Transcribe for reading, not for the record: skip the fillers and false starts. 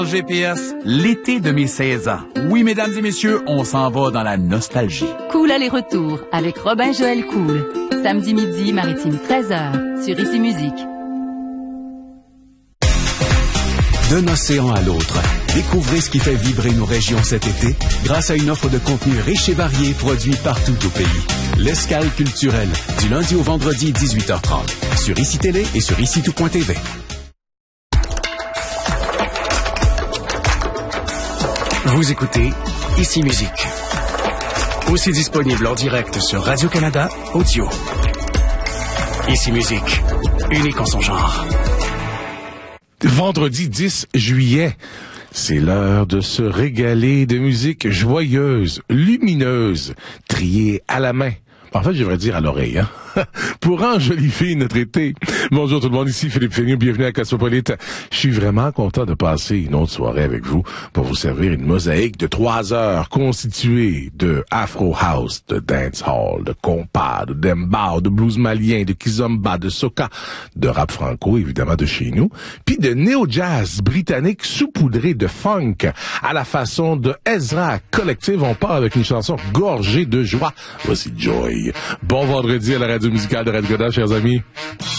GPS, l'été de mes 16 ans. Oui, mesdames et messieurs, on s'en va dans la nostalgie. Cool aller-retour avec Robin Joël Cool. Samedi midi, Maritime 13h, sur Ici Musique. D'un océan à l'autre, découvrez ce qui fait vibrer nos régions cet été grâce à une offre de contenu riche et varié produit partout au pays. L'Escale culturelle, du lundi au vendredi 18h30, sur ICI Télé et sur ICI-tout.tv. Vous écoutez Ici Musique. Aussi disponible en direct sur Radio-Canada Audio. Ici Musique, unique en son genre. Vendredi 10 juillet, c'est l'heure de se régaler de musique joyeuse, lumineuse, triée à la main. En fait, je devrais dire à l'oreille, hein? Pour enjoliver notre été. Bonjour tout le monde, ici Philippe Fénieux, bienvenue à Cosmopolite. Je suis vraiment content de passer une autre soirée avec vous pour vous servir une mosaïque de 3 heures constituée de Afro House, de Dancehall, de compas, de dembow, de blues malien, de kizomba, de soca, de rap franco, évidemment de chez nous, puis de néo-jazz britannique saupoudré de funk à la façon de Ezra Collective. On part avec une chanson gorgée de joie. Voici Joy. Bon vendredi à la radio musicale de Radio-Canada, chers amis.